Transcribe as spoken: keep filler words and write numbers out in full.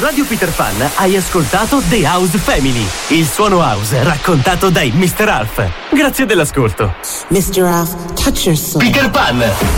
Radio Peter Pan hai ascoltato The House Family, il suono house raccontato dai mister Alf. Grazie dell'ascolto. mister Alf, touch your soul. Peter Pan.